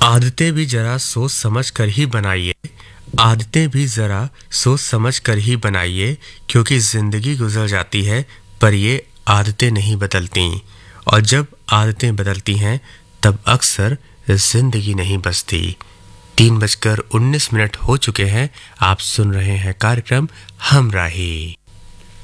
आदतें भी जरा सोच समझ कर ही बनाइए। आदतें भी जरा सोच समझ कर ही बनाइए, क्योंकि जिंदगी गुजर जाती है पर ये आदतें नहीं बदलती। और जब आदतें बदलती हैं तब अक्सर जिंदगी नहीं बचती। 3:19 हो चुके हैं। आप सुन रहे हैं कार्यक्रम हमराही।